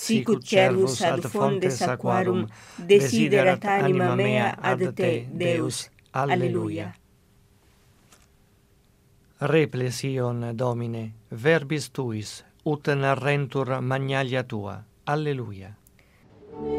sicut cervus ad fontes aquarum desiderat anima mea ad te, Deus. Alleluia. Replesion, Domine, verbis tuis, ut narrentur magnalia tua. Alleluia.